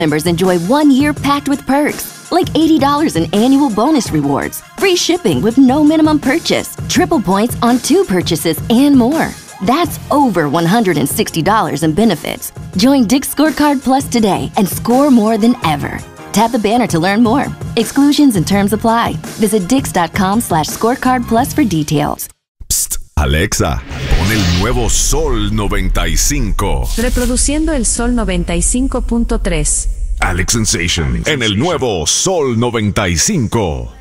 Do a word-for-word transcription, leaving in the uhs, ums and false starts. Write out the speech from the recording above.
Members enjoy one year packed with perks, like eighty dollars in annual bonus rewards, free shipping with no minimum purchase, triple points on two purchases, and more. That's over one hundred sixty dollars in benefits. Join Dick's Scorecard Plus today and score more than ever. Tap the banner to learn more. Exclusions and terms apply. Visit dix.com slash scorecard plus for details. Psst, Alexa, pon el nuevo Sol noventa y cinco. Reproduciendo el Sol noventa y cinco punto tres. Alex Sensation en el nuevo Sol noventa y cinco.